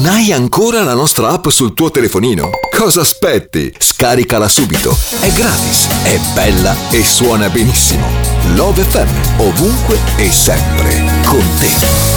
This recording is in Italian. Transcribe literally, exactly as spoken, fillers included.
Non hai ancora la nostra app sul tuo telefonino? Cosa aspetti? Scaricala subito. È gratis, è bella e suona benissimo. Love F M, ovunque e sempre con te.